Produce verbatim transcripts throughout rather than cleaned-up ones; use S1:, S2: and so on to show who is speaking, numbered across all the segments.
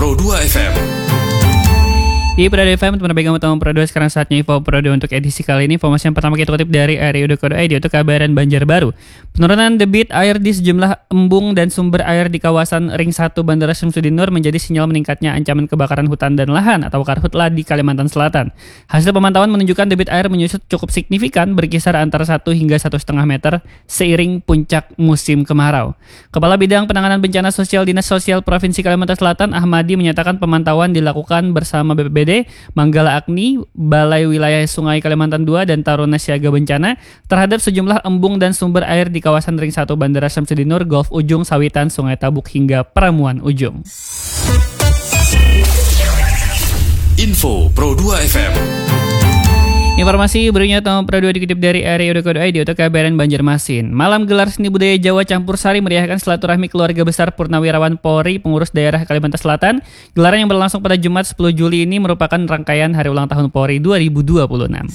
S1: Pro dua F M.
S2: Di Pro dua F M, teman pegang utama Pro dua, sekarang saatnya info Pro dua untuk edisi kali ini. Informasi yang pertama kita kutip dari r i u dot co dot i d untuk kabaran Banjarbaru. Penurunan debit air di sejumlah embung dan sumber air di kawasan Ring satu Bandara Syamsuddin Nur menjadi sinyal meningkatnya ancaman kebakaran hutan dan lahan atau karhutla di Kalimantan Selatan. Hasil pemantauan menunjukkan debit air menyusut cukup signifikan, berkisar antara satu hingga satu koma lima meter seiring puncak musim kemarau. Kepala Bidang Penanganan Bencana Sosial Dinas Sosial Provinsi Kalimantan Selatan Ahmadi menyatakan pemantauan dilakukan bersama B P B D, Manggala Agni, Balai Wilayah Sungai Kalimantan dua, dan Taruna Siaga Bencana terhadap sejumlah embung dan sumber air di kawasan Ring satu Bandara Syamsuddin Nur, Golf Ujung, Sawitan, Sungai Tabuk hingga Peramuan Ujung.
S1: Info Pro dua F M.
S2: Informasi berikutnya tahun Pro dua dikutip dari r i u dot co dot i d untuk kabaran Banjarmasin. Malam gelar seni budaya Jawa Campur Sari meriahkan silaturahmi keluarga besar Purnawirawan Polri pengurus daerah Kalimantan Selatan. Gelaran yang berlangsung pada Jumat sepuluh Juli ini merupakan rangkaian hari ulang tahun Polri dua ribu dua puluh enam.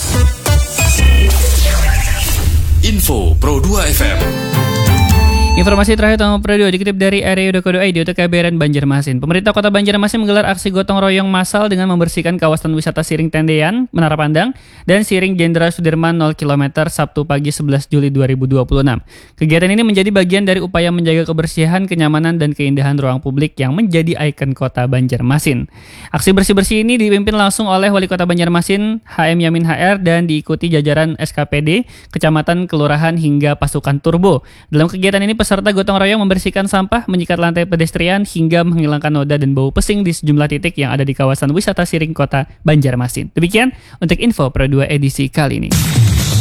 S1: Info Pro dua F M.
S2: Informasi terakhir tahun Pro dua dikutip dari r i u dot co dot i d untuk kabaran Banjarmasin. Pemerintah Kota Banjarmasin menggelar aksi gotong royong massal dengan membersihkan kawasan wisata Siring Tendean, Menara Pandang, dan Siring Jenderal Sudirman nol kilometer Sabtu pagi sebelas Juli dua ribu dua puluh enam. Kegiatan ini menjadi bagian dari upaya menjaga kebersihan, kenyamanan, dan keindahan ruang publik yang menjadi ikon Kota Banjarmasin. Aksi bersih-bersih ini dipimpin langsung oleh Wali Kota Banjarmasin, H M Yamin H R, dan diikuti jajaran S K P D, Kecamatan, Kelurahan, hingga pasukan Turbo. Dalam kegiatan ini peserta gotong royong membersihkan sampah, menyikat lantai pedestrian, hingga menghilangkan noda dan bau pesing di sejumlah titik yang ada di kawasan wisata Siring Kota Banjarmasin. Demikian untuk info Pro dua edisi kali ini.